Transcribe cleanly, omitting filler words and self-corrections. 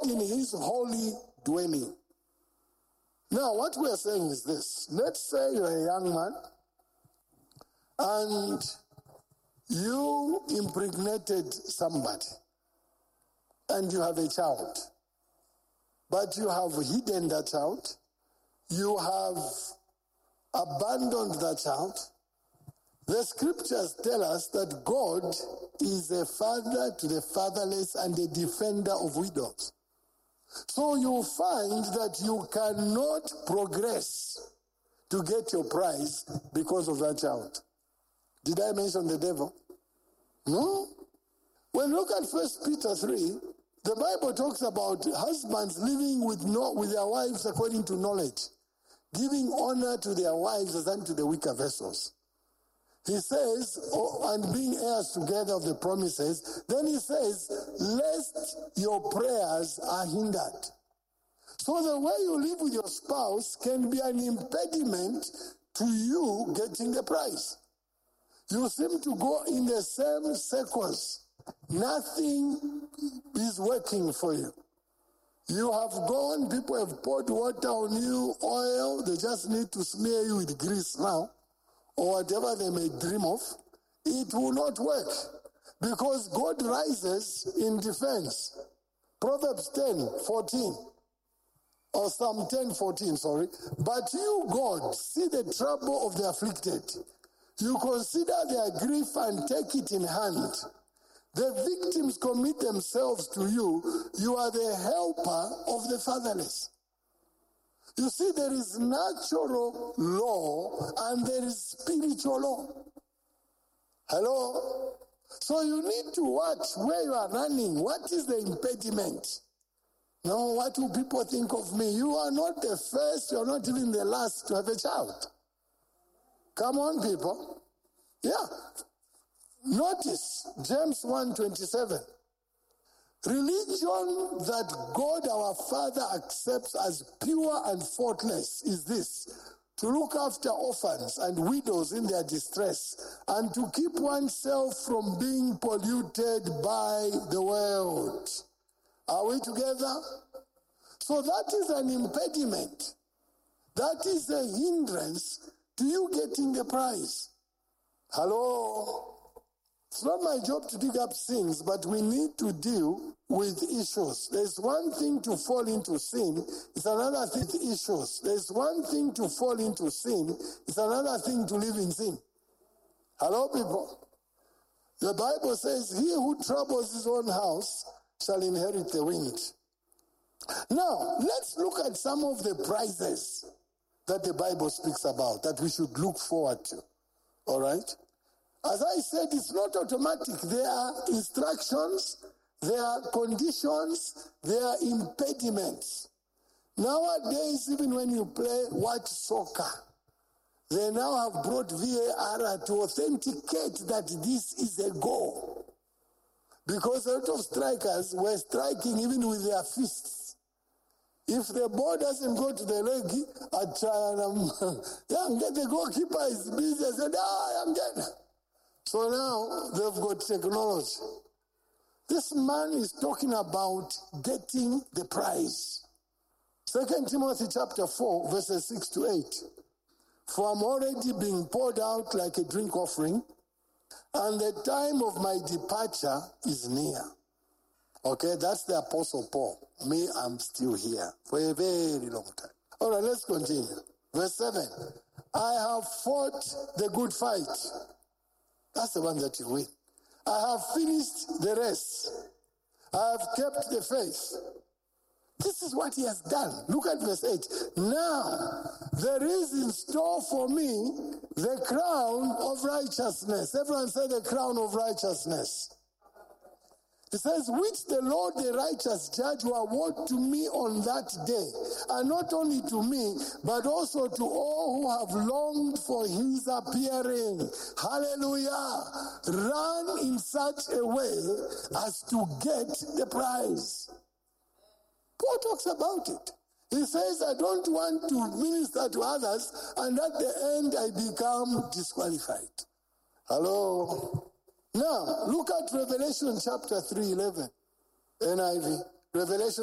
God in his holy dwelling. Now, what we are saying is this. Let's say you're a young man and you impregnated somebody and you have a child, but you have hidden that child, you have abandoned that child. The scriptures tell us that God is a father to the fatherless and a defender of widows. So you find that you cannot progress to get your prize because of that child. Did I mention the devil? No. When you look at 1 Peter 3, the Bible talks about husbands living with their wives according to knowledge, giving honor to their wives as unto the weaker vessels. He says, and being heirs together of the promises, then he says, lest your prayers are hindered. So the way you live with your spouse can be an impediment to you getting the prize. You seem to go in the same circles. Nothing is working for you. You have gone, people have poured water on you, oil, they just need to smear you with grease now, or whatever they may dream of. It will not work because God rises in defense. Proverbs 10:14, or Psalm 10:14, sorry. But you, God, see the trouble of the afflicted. You consider their grief and take it in hand. The victims commit themselves to you. You are the helper of the fatherless. You see, there is natural law and there is spiritual law. Hello? So you need to watch where you are running. What is the impediment? No, what do people think of me? You are not the first, you are not even the last to have a child. Come on, people. Yeah. Notice James 1:27. Religion that God our Father accepts as pure and faultless is this: to look after orphans and widows in their distress and to keep oneself from being polluted by the world. Are we together? So that is an impediment. That is a hindrance to you getting the prize. Hello? It's not my job to dig up sins, but we need to deal with issues. There's one thing to fall into sin, it's another thing to issues. There's one thing to fall into sin, it's another thing to live in sin. Hello, people? The Bible says, he who troubles his own house shall inherit the wind. Now, let's look at some of the prizes that the Bible speaks about, that we should look forward to. All right? As I said, it's not automatic. There are instructions, there are conditions, there are impediments. Nowadays, even when you watch soccer, they now have brought VAR to authenticate that this is a goal. Because a lot of strikers were striking even with their fists. If the ball doesn't go to the leg, the goalkeeper is busy. I said, I'm dead. So now they've got technology. This man is talking about getting the prize. 2 Timothy chapter 4, verses 6 to 8. For I'm already being poured out like a drink offering, and the time of my departure is near. Okay, that's the Apostle Paul. Me, I'm still here for a very long time. All right, let's continue. Verse 7. I have fought the good fight. That's the one that you win. I have finished the race. I have kept the faith. This is what he has done. Look at verse 8. Now, there is in store for me the crown of righteousness. Everyone say the crown of righteousness. It says, which the Lord, the righteous judge, will award to me on that day. And not only to me, but also to all who have longed for his appearing. Hallelujah. Run in such a way as to get the prize. Paul talks about it. He says, I don't want to minister to others, and at the end I become disqualified. Hello? Now, look at Revelation chapter 3:11. NIV. Revelation